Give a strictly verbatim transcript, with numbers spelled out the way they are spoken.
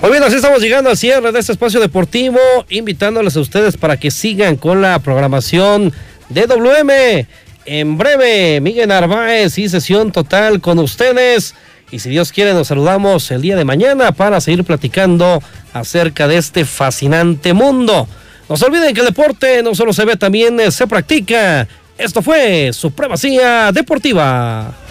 Muy bien, así estamos llegando al cierre de este espacio deportivo, invitándoles a ustedes para que sigan con la programación de W M. En breve, Miguel Narváez y Sesión Total con ustedes. Y si Dios quiere, nos saludamos el día de mañana para seguir platicando acerca de este fascinante mundo. No se olviden que el deporte no solo se ve, también se practica. Esto fue Supremacía Deportiva.